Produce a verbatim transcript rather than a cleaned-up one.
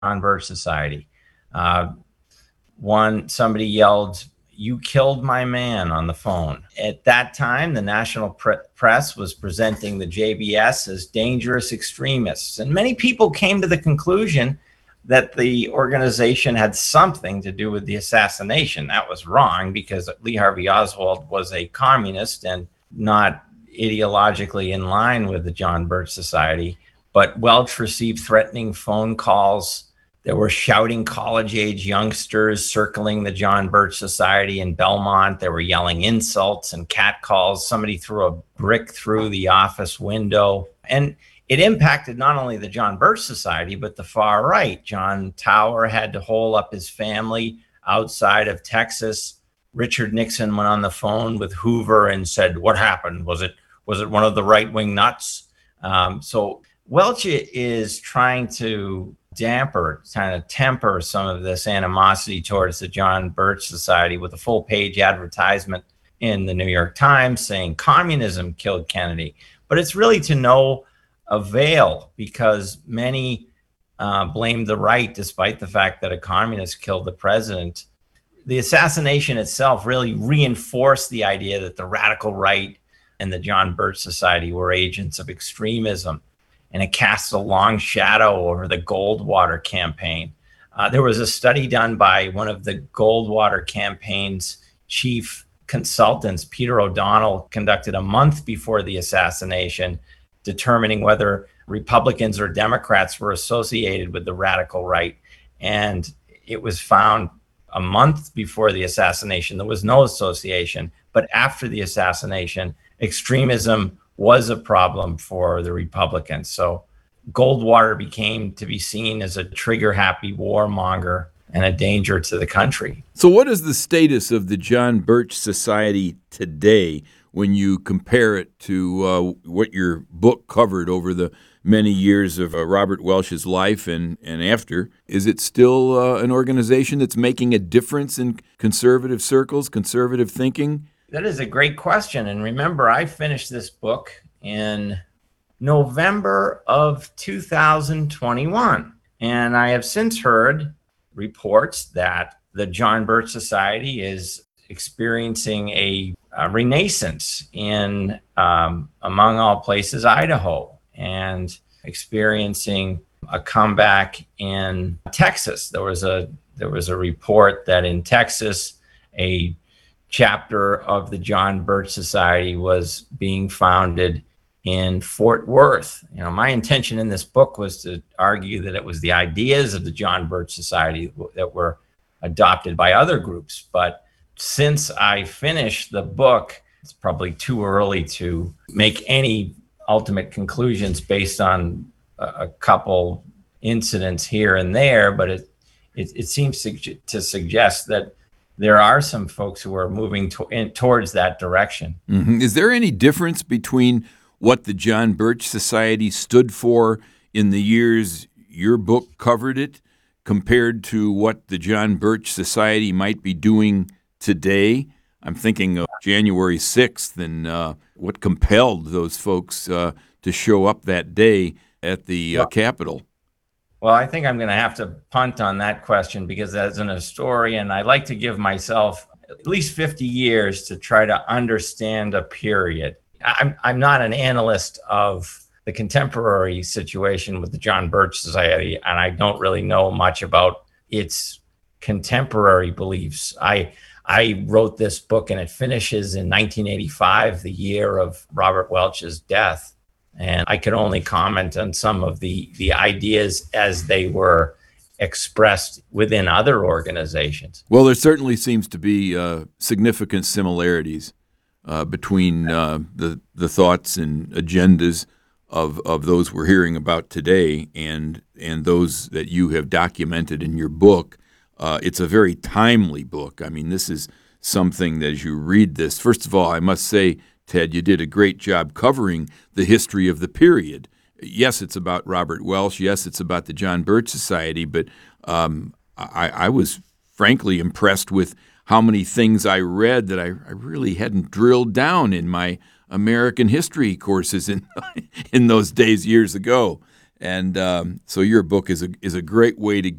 John Birch Society. Uh, one, somebody yelled, "You killed my man," on the phone. At that time, the national pre- press was presenting the J B S as dangerous extremists. And many people came to the conclusion that the organization had something to do with the assassination. That was wrong, because Lee Harvey Oswald was a communist and not ideologically in line with the John Birch Society. But Welch received threatening phone calls. There were shouting college-age youngsters circling the John Birch Society in Belmont. They were yelling insults and catcalls. Somebody threw a brick through the office window. And it impacted not only the John Birch Society, but the far right. John Tower had to hole up his family outside of Texas. Richard Nixon went on the phone with Hoover and said, "What happened? Was it was it one of the right-wing nuts?" Um, so Welch is trying to damper, kind of temper some of this animosity towards the John Birch Society with a full-page advertisement in the New York Times saying communism killed Kennedy. But it's really to no avail, because many uh, blamed the right, despite the fact that a communist killed the president. The assassination itself really reinforced the idea that the radical right and the John Birch Society were agents of extremism, and it cast a long shadow over the Goldwater campaign. Uh, there was a study done by one of the Goldwater campaign's chief consultants, Peter O'Donnell, conducted a month before the assassination, determining whether Republicans or Democrats were associated with the radical right. And it was found a month before the assassination, there was no association. But after the assassination, extremism was a problem for the Republicans. So Goldwater became to be seen as a trigger-happy warmonger and a danger to the country. So what is the status of the John Birch Society today when you compare it to uh, what your book covered over the many years of uh, Robert Welch's life and, and after? Is it still uh, an organization that's making a difference in conservative circles, conservative thinking? That is a great question. And remember, I finished this book in November of two thousand twenty-one. And I have since heard reports that the John Birch Society is experiencing a, a renaissance in, um, among all places, Idaho, and experiencing a comeback in Texas. There was a there was a report that in Texas, a chapter of the John Birch Society was being founded in Fort Worth. You know, my intention in this book was to argue that it was the ideas of the John Birch Society that were adopted by other groups. But since I finished the book, it's probably too early to make any ultimate conclusions based on a, a couple incidents here and there. But it it, it seems to, to suggest that there are some folks who are moving to, in, towards that direction. Mm-hmm. Is there any difference between what the John Birch Society stood for in the years your book covered it compared to what the John Birch Society might be doing today? I'm thinking of January sixth and uh, what compelled those folks uh, to show up that day at the uh, Capitol. Well, I think I'm going to have to punt on that question, because as an historian, I like to give myself at least fifty years to try to understand a period. I'm, I'm not an analyst of the contemporary situation with the John Birch Society, and I don't really know much about its contemporary beliefs. I I wrote this book, and it finishes in nineteen eighty-five, the year of Robert Welch's death. And I could only comment on some of the, the ideas as they were expressed within other organizations. Well, there certainly seems to be uh, significant similarities uh, between uh, the the thoughts and agendas of of those we're hearing about today and and those that you have documented in your book. Uh, it's a very timely book. I mean, this is something that as you read this, first of all, I must say, Ted, you did a great job covering the history of the period. Yes, it's about Robert Welch. Yes, it's about the John Birch Society. But um, I, I was frankly impressed with how many things I read that I, I really hadn't drilled down in my American history courses in in those days years ago. And um, so your book is a is a great way to